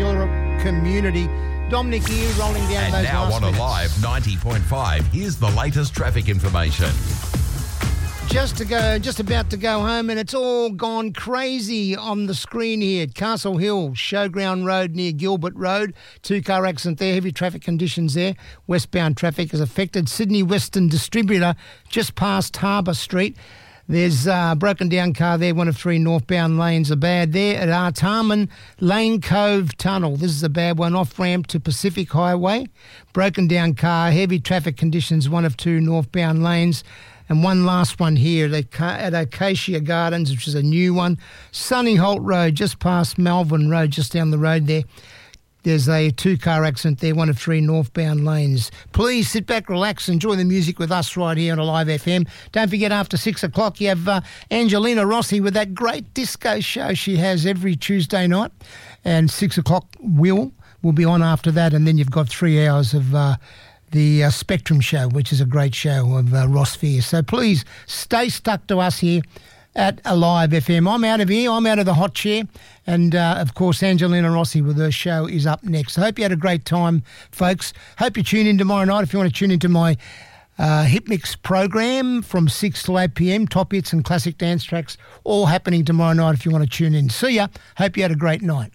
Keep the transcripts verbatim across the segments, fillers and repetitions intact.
your community. Dominic here, rolling down and those now last on minutes. Alive ninety point five, here's the latest traffic information. Just to go, just about to go home, and it's all gone crazy on the screen here. Castle Hill, Showground Road near Gilbert Road. Two-car accident there, heavy traffic conditions there. Westbound traffic is affected. Sydney Western Distributor, just past Harbour Street. There's a broken down car there, one of three northbound lanes are bad there. At Artarmon, Lane Cove Tunnel, this is a bad one, off-ramp to Pacific Highway. Broken down car, heavy traffic conditions, one of two northbound lanes. And one last one here at, at Acacia Gardens, which is a new one. Sunny Holt Road, just past Melbourne Road, just down the road there. There's a two-car accident there, one of three northbound lanes. Please sit back, relax, enjoy the music with us right here on Alive F M. Don't forget, after six o'clock, you have uh, Angelina Rossi with that great disco show she has every Tuesday night. And six o'clock, Will will be on after that. And then you've got three hours of... Uh, the uh, Spectrum Show, which is a great show of uh, Ross Fear. So please stay stuck to us here at Alive F M. I'm out of here. I'm out of the hot chair. And, uh, of course, Angelina Rossi with her show is up next. I hope you had a great time, folks. Hope you tune in tomorrow night if you want to tune into my uh, Hit Mix program from six to eight p.m. Top hits and classic dance tracks all happening tomorrow night if you want to tune in. See ya. Hope you had a great night.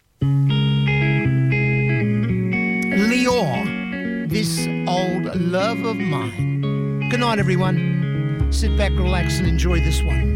Lior. This Old Love of Mine. Good night, everyone. Sit back, relax, and enjoy this one.